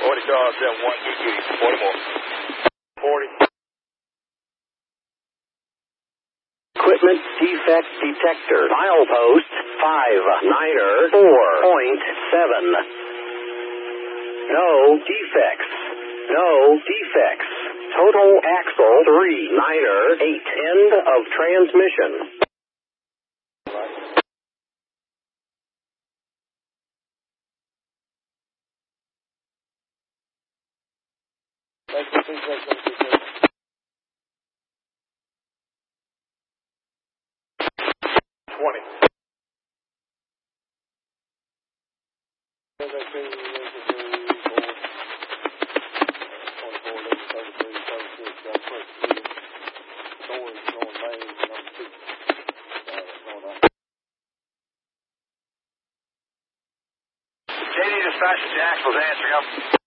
40 cars, 71, 40 more. 40. Equipment defect detector. Milepost 59er 4.7. No defects. No defects. Total axle 39er 8. End of transmission. JD dispatch to Jacksonville's answering up.